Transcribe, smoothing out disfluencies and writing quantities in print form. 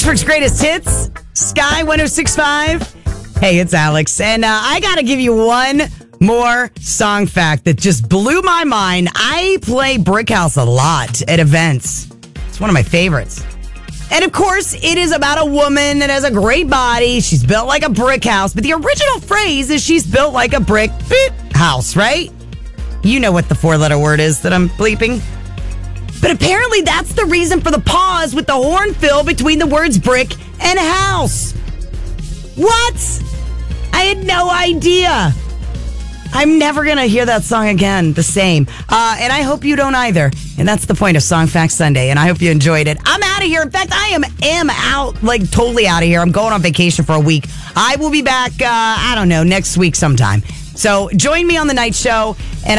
Clarksburg's greatest hits, Sky 106.5. Hey, it's Alex. And I got to give you one more song fact that just blew my mind. I play Brick House a lot at events. It's one of my favorites. And of course, it is about a woman that has a great body. She's built like a brick house. But the original phrase is she's built like a brick house, right? You know what the 4-letter word is that I'm bleeping. But apparently that's the reason for the pause with the horn fill between the words brick and house. What? I had no idea. I'm never going to hear that song again the same. And I hope you don't either. And that's the point of Song Facts Sunday. And I hope you enjoyed it. I'm out of here. In fact, I am out, like totally out of here. I'm going on vacation for a week. I will be back, I don't know, next week sometime. So join me on the night show. And